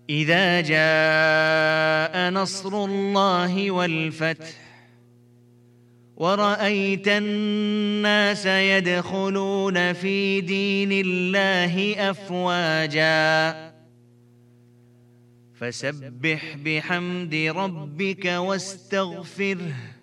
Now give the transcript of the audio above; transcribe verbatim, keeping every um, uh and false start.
إذا جاء نصر الله والفتح ورأيت الناس يدخلون في دين الله أفواجا فسبح بحمد ربك واستغفره